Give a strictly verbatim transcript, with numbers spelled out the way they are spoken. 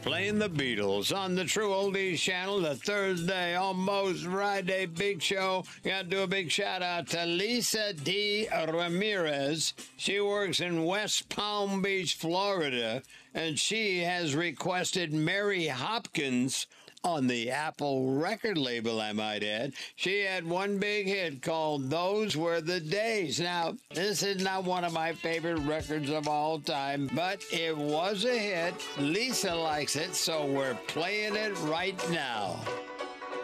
playing the Beatles on the True Oldies channel, the Thursday, almost Friday big show. Got to do a big shout out to Lisa D. Ramirez. She works in West Palm Beach, Florida, and she has requested Mary Hopkins on the Apple record label, I might add. She had one big hit called Those Were the Days. Now, this is not one of my favorite records of all time, but it was a hit. Lisa likes it, so we're playing it right now.